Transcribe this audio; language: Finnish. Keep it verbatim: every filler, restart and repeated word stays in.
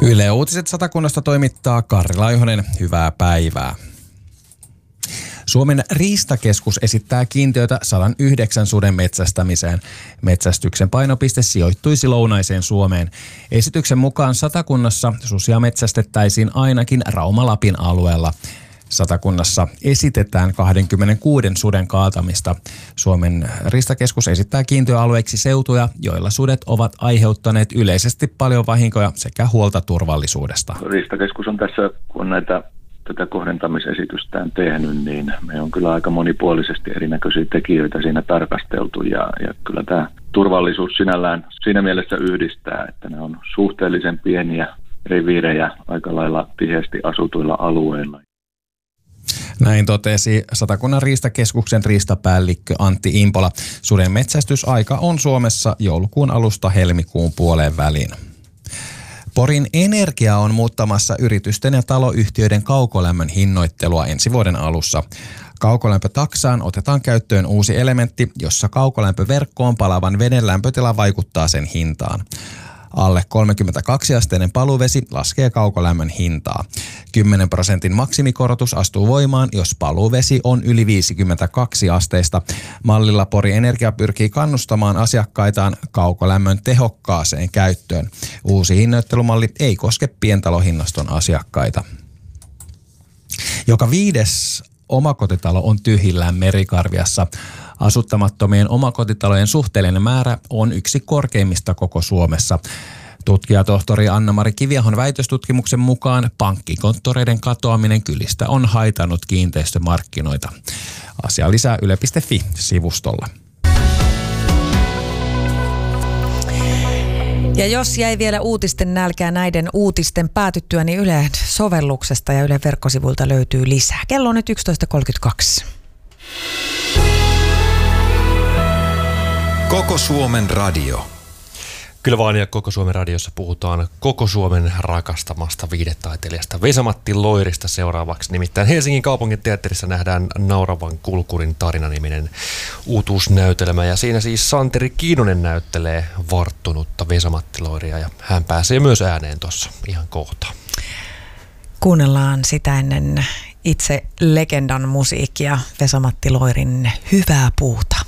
Yle Uutiset Satakunnasta toimittaa Karri Laihonen. Hyvää päivää. Suomen riistakeskus esittää kiintiötä sata yhdeksän suden metsästämiseen. Metsästyksen painopiste sijoittuisi lounaiseen Suomeen. Esityksen mukaan Satakunnassa susia metsästettäisiin ainakin Rauma-Lapin alueella. Satakunnassa esitetään kaksikymmentäkuusi suden kaatamista. Suomen riistakeskus esittää kiintiöalueiksi seutuja, joilla sudet ovat aiheuttaneet yleisesti paljon vahinkoja sekä huolta turvallisuudesta. Riistakeskus on tässä, kun näitä tätä kohdentamisesitystään tehnyt, niin me on kyllä aika monipuolisesti erinäköisiä tekijöitä siinä tarkasteltu ja, ja kyllä tämä turvallisuus sinällään siinä mielessä yhdistää, että ne on suhteellisen pieniä reviirejä aika lailla tiheästi asutuilla alueilla. Näin totesi Satakunnan riistakeskuksen riistapäällikkö Antti Impola. Suden metsästysaika on Suomessa joulukuun alusta helmikuun puoleen väliin. Porin Energia on muuttamassa yritysten ja taloyhtiöiden kaukolämmön hinnoittelua ensi vuoden alussa. Kaukolämpötaksaan otetaan käyttöön uusi elementti, jossa kaukolämpöverkkoon palavan veden lämpötila vaikuttaa sen hintaan. Alle kolmekymmentäkaksi asteinen paluvesi laskee kaukolämmön hintaa. kymmenen prosentin maksimikorotus astuu voimaan, jos paluvesi on yli viisikymmentäkaksi asteista. Mallilla Pori Energia pyrkii kannustamaan asiakkaitaan kaukolämmön tehokkaaseen käyttöön. Uusi hinnoittelumalli ei koske pientalohinnaston asiakkaita. Joka viides omakotitalo on tyhjillään Merikarviassa. Asuttamattomien omakotitalojen suhteellinen määrä on yksi korkeimmista koko Suomessa. Tutkijatohtori Anna-Mari Kiviahon väitöstutkimuksen mukaan pankkikonttoreiden katoaminen kylistä on haitannut kiinteistömarkkinoita. Asia lisää yle piste fi-sivustolla. Ja jos jäi vielä uutisten nälkää näiden uutisten päätyttyä, niin Ylen sovelluksesta ja Ylen verkkosivuilta löytyy lisää. Kello on nyt yksitoista kolmekymmentäkaksi. Koko Suomen radio. Kyllä vaan, ja Koko Suomen radiossa puhutaan Koko Suomen rakastamasta viihdetaiteilijasta Vesa-Matti Loirista seuraavaksi. Nimittäin Helsingin kaupungin teatterissa nähdään Nauravan kulkurin tarina-niminen uutuusnäytelmä. Ja siinä siis Santeri Kiinonen näyttelee varttunutta Vesa-Matti Loiria ja hän pääsee myös ääneen tuossa ihan kohta. Kuunnellaan sitä ennen itse legendan musiikkia, Vesa-Matti Loirin Hyvää puuta.